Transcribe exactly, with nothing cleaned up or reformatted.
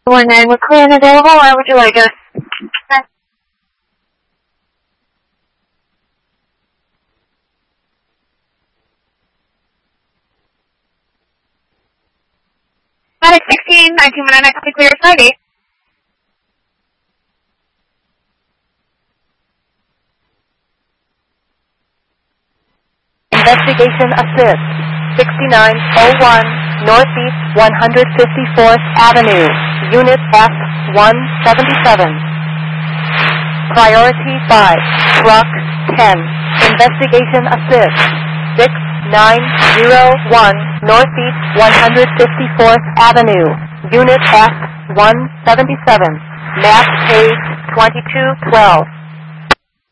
one nine with clear and available. Where would you like us? Attic sixteen, nineteen one nine, copy clear, Friday. Investigation assist. sixty-nine oh one Northeast one hundred fifty-fourth Avenue, Unit F one seventy-seven. Priority five, Truck ten. Investigation assist. six nine oh one Northeast one hundred fifty-fourth Avenue, Unit F one seventy-seven. Map page twenty-two twelve.